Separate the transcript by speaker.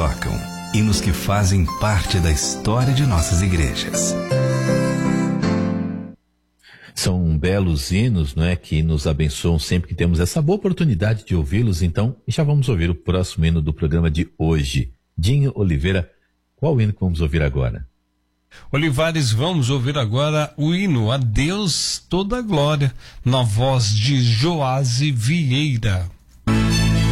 Speaker 1: tocam, hinos que fazem parte da história de nossas igrejas.
Speaker 2: São belos hinos, não é, que nos abençoam sempre que temos essa boa oportunidade de ouvi-los. Então, já vamos ouvir o próximo hino do programa de hoje. Dinho Oliveira, qual hino que vamos ouvir agora?
Speaker 3: Olivares, vamos ouvir agora o hino A Deus Toda a Glória, na voz de Joase Vieira.